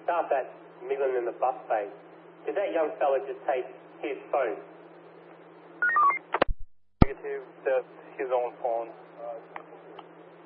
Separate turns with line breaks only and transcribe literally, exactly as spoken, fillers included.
staff at Midland in the bus bay, did that young fella just take his phone?
Negative, that's his own phone.